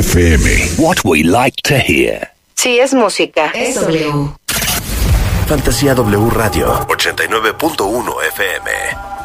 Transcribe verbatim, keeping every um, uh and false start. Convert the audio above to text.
F M. What we like to hear. Sí, es música. Es W. Fantasía W Radio ochenta y nueve punto uno F M.